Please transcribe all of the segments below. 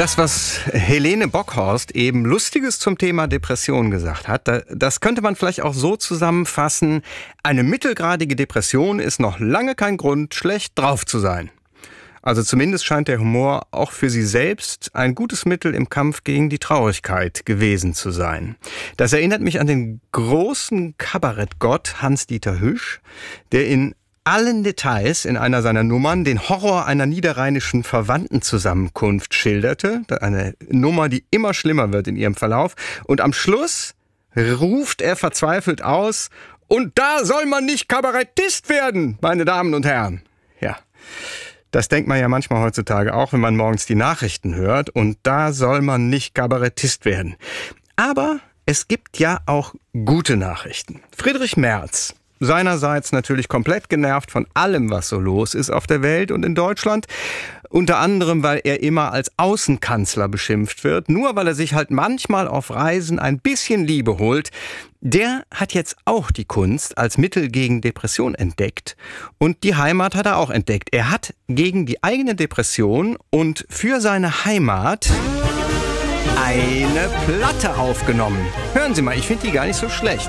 Das, was Helene Bockhorst eben Lustiges zum Thema Depression gesagt hat, das könnte man vielleicht auch so zusammenfassen: Eine mittelgradige Depression ist noch lange kein Grund, schlecht drauf zu sein. Also zumindest scheint der Humor auch für sie selbst ein gutes Mittel im Kampf gegen die Traurigkeit gewesen zu sein. Das erinnert mich an den großen Kabarettgott Hans-Dieter Hüsch, der in allen Details in einer seiner Nummern den Horror einer niederrheinischen Verwandtenzusammenkunft schilderte. Eine Nummer, die immer schlimmer wird in ihrem Verlauf. Und am Schluss ruft er verzweifelt aus: Und da soll man nicht Kabarettist werden, meine Damen und Herren. Ja, das denkt man ja manchmal heutzutage auch, wenn man morgens die Nachrichten hört. Und da soll man nicht Kabarettist werden. Aber es gibt ja auch gute Nachrichten. Friedrich Merz, seinerseits natürlich komplett genervt von allem, was so los ist auf der Welt und in Deutschland. Unter anderem, weil er immer als Außenkanzler beschimpft wird, nur weil er sich halt manchmal auf Reisen ein bisschen Liebe holt. Der hat jetzt auch die Kunst als Mittel gegen Depression entdeckt. Und die Heimat hat er auch entdeckt. Er hat gegen die eigene Depression und für seine Heimat eine Platte aufgenommen. Hören Sie mal, ich finde die gar nicht so schlecht.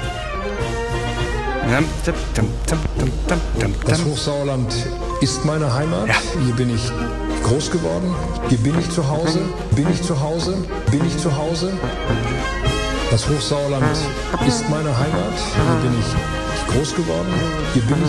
Das Hochsauerland ist meine Heimat. Ja. Hier bin ich groß geworden. Hier bin ich zu Hause. Bin ich zu Hause? Bin ich zu Hause? Das Hochsauerland ist meine Heimat. Hier bin ich groß geworden. Hier bin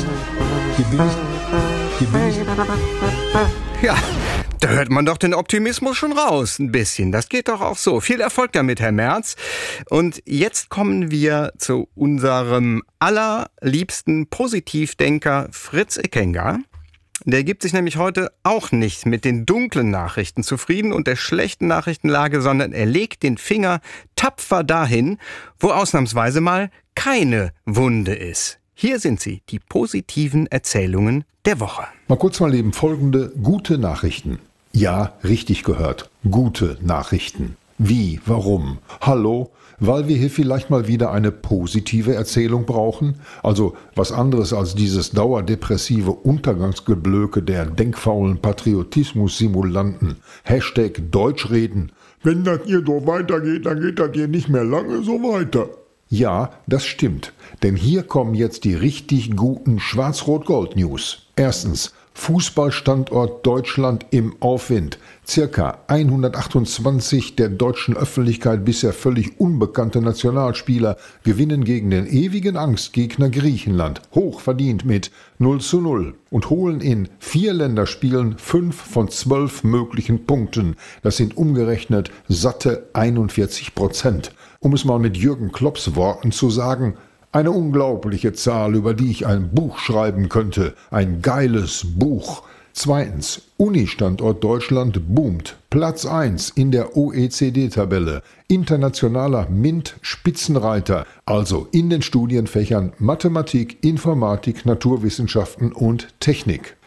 ich. Ja, da hört man doch den Optimismus schon raus, ein bisschen. Das geht doch auch so. Viel Erfolg damit, Herr Merz. Und jetzt kommen wir zu unserem allerliebsten Positivdenker Fritz Eckenger. Der gibt sich nämlich heute auch nicht mit den dunklen Nachrichten zufrieden und der schlechten Nachrichtenlage, sondern er legt den Finger tapfer dahin, wo ausnahmsweise mal keine Wunde ist. Hier sind sie, die positiven Erzählungen der Woche. Mal kurz mal eben folgende gute Nachrichten. Ja, richtig gehört. Gute Nachrichten. Wie? Warum? Hallo? Weil wir hier vielleicht mal wieder eine positive Erzählung brauchen? Also was anderes als dieses dauerdepressive Untergangsgeblöke der denkfaulen Patriotismus-Simulanten. #Deutschreden. Wenn das hier so weitergeht, dann geht das hier nicht mehr lange so weiter. Ja, das stimmt. Denn hier kommen jetzt die richtig guten Schwarz-Rot-Gold-News. Erstens, Fußballstandort Deutschland im Aufwind. Circa 128 der deutschen Öffentlichkeit bisher völlig unbekannte Nationalspieler gewinnen gegen den ewigen Angstgegner Griechenland. Hochverdient mit 0:0 und holen in 4 Länderspielen 5 von 12 möglichen Punkten. Das sind umgerechnet satte 41%. Um es mal mit Jürgen Klopps Worten zu sagen: Eine unglaubliche Zahl, über die ich ein Buch schreiben könnte. Ein geiles Buch. Zweitens, Uni-Standort Deutschland boomt. Platz 1 in der OECD-Tabelle. Internationaler MINT-Spitzenreiter. Also in den Studienfächern Mathematik, Informatik, Naturwissenschaften und Technik.